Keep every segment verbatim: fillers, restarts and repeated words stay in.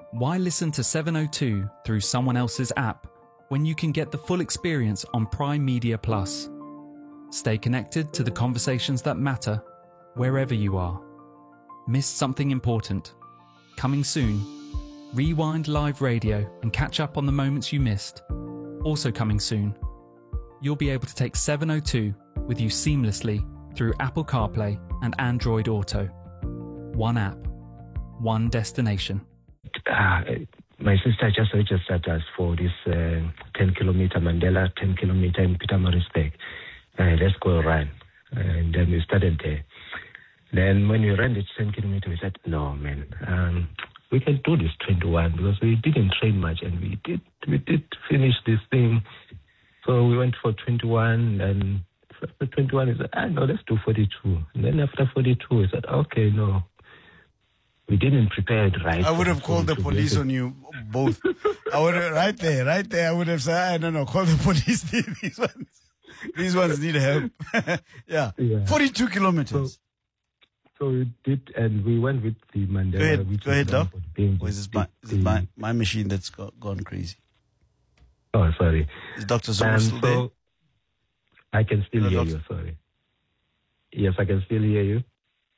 Why listen to seven oh two through someone else's app when you can get the full experience on Prime Media Plus? Stay connected to the conversations that matter wherever you are. Missed something important? Coming soon. Rewind live radio and catch up on the moments you missed. Also coming soon. You'll be able to take seven oh two with you seamlessly through Apple CarPlay and Android Auto. One app, one destination. Uh, my sister just registered us for this uh, ten kilometer Mandela, ten kilometer in Pietermaritzburg. Uh, let's go run. Uh, and then we started there. Then when we ran the ten kilometer, we said, no, man, um, we can do this twenty-one because we didn't train much and we did we did finish this thing. So we went for twenty-one and after twenty-one, we said, ah, no, let's do forty-two. And then after forty-two, we said, okay, no. We didn't prepare it right. I would have called the police on you both. I would have, right there, right there, I would have said, I don't know, call the police. These ones, these ones need help. yeah. yeah. forty-two kilometers. So, so we did, and we went with the Mandela. Go ahead, go ahead, Doc. Or is this, my, is this my, my machine that's got, gone crazy? Oh, sorry. Is Doctor Zuma um, still so there? I can still Hello, hear doctor? you, sorry. Yes, I can still hear you.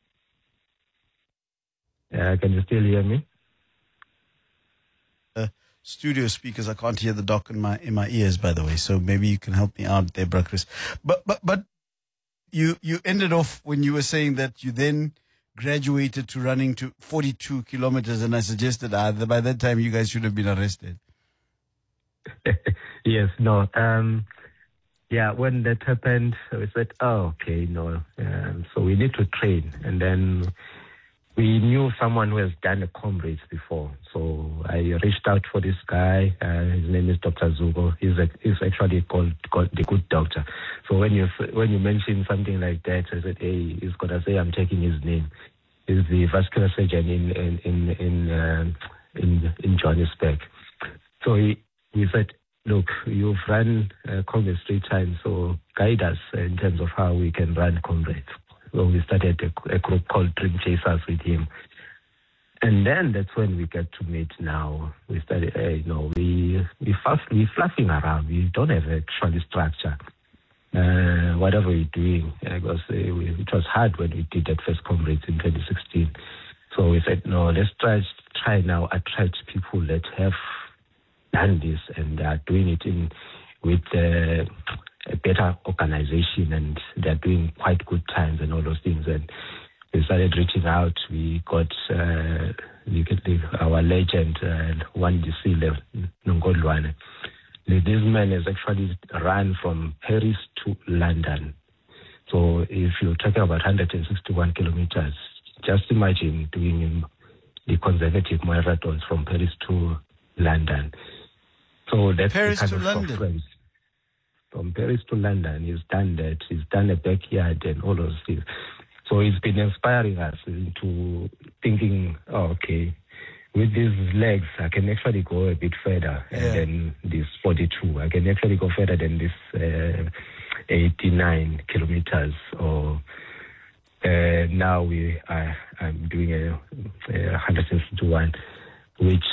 Uh, can you still hear me? Uh, studio speakers, I can't hear the doc in my in my ears, by the way. So maybe you can help me out there, Bra Chris. But but but you you ended off when you were saying that you then graduated to running to forty-two kilometers, and I suggested uh, that by that time you guys should have been arrested. yes, no. Um, yeah, when that happened, we said, "Oh, okay, no." Um, so we need to train, and then. We knew someone who has done a comrades before, so I reached out for this guy. Uh, his name is Doctor Zugo. He's, a, he's actually called, called the good doctor. So when you when you mention something like that, I said, "Hey, he's gonna say I'm taking his name." He's the vascular surgeon in in in in, uh, in, in Johannesburg. So he we said, "Look, you've run uh, comrades three times, so guide us in terms of how we can run comrades." So we started a, a group called Dream Chasers with him. And then that's when we get to meet now. We started, uh, you know, we, we fast, we're fluffing around. We don't have actual structure. Uh, whatever we're doing, uh, because uh, we, it was hard when we did that first comrades in twenty sixteen. So we said, no, let's try, try now attract people that have done this and are doing it in with uh, a better organization, and they're doing quite good times and all those things. And we started reaching out. We got uh, our legend, uh, one D C level, Nongodwane. This man has actually run from Paris to London. So if you're talking about one hundred sixty-one kilometers, just imagine doing the conservative marathons from Paris to London. So that's Paris the kind to of London. Conference. From Paris to London, he's done that. He's done a backyard and all those things. So he's been inspiring us into thinking, oh, okay, with these legs, I can actually go a bit further yeah. than this forty-two. I can actually go further than this uh, eighty-nine kilometers. Or uh, now we are, I'm doing a, a one hundred sixty-one, which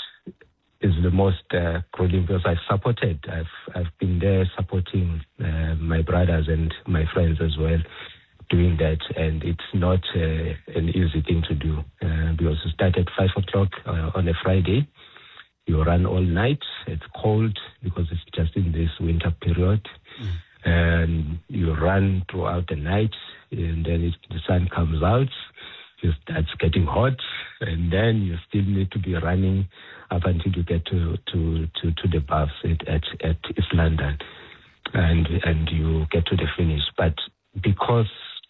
is the most uh, grueling because I've supported, I've I've been there supporting uh, my brothers and my friends as well, doing that, and it's not uh, an easy thing to do uh, because you start at five o'clock uh, on a Friday, you run all night. It's cold because it's just in this winter period, mm. and you run throughout the night, and then it, the sun comes out. It starts getting hot, and then you still need to be running up until you get to to, to, to the baths at, at, at East London, and and you get to the finish. But because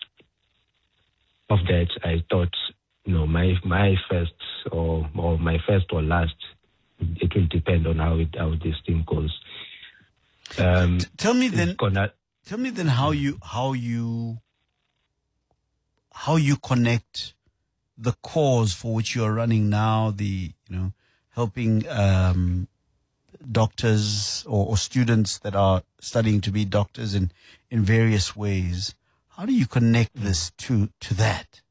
of that, I thought, you know, my my first or or my first or last, it will depend on how it how this thing goes. Um, tell me then. Gonna, tell me then how you how you how you connect the cause for which you are running now, the, you know, helping um, doctors or, or students that are studying to be doctors in, in various ways. How do you connect this to, to that?